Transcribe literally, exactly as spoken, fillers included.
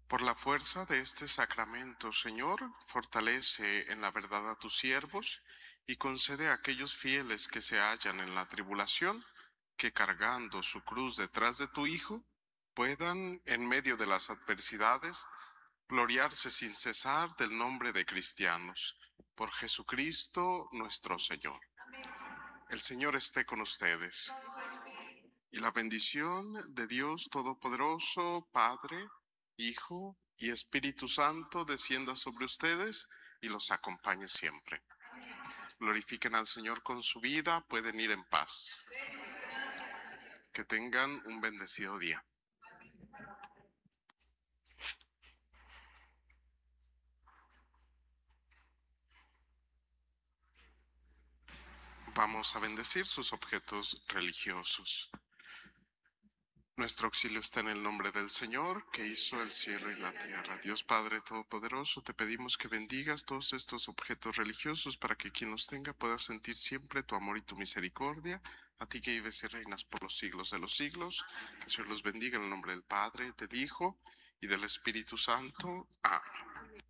Por la fuerza de este sacramento, Señor, fortalece en la verdad a tus siervos y concede a aquellos fieles que se hallan en la tribulación, que cargando su cruz detrás de tu Hijo, puedan, en medio de las adversidades, gloriarse sin cesar del nombre de cristianos. Por Jesucristo nuestro Señor. El Señor esté con ustedes. Y la bendición de Dios Todopoderoso, Padre, Hijo y Espíritu Santo, descienda sobre ustedes y los acompañe siempre. Glorifiquen al Señor con su vida, pueden ir en paz. Que tengan un bendecido día. Vamos a bendecir sus objetos religiosos. Nuestro auxilio está en el nombre del Señor, que hizo el cielo y la tierra. Dios Padre Todopoderoso, te pedimos que bendigas todos estos objetos religiosos para que quien los tenga pueda sentir siempre tu amor y tu misericordia. A ti que vives y reinas por los siglos de los siglos, que el Señor los bendiga en el nombre del Padre, del Hijo y del Espíritu Santo. Amén.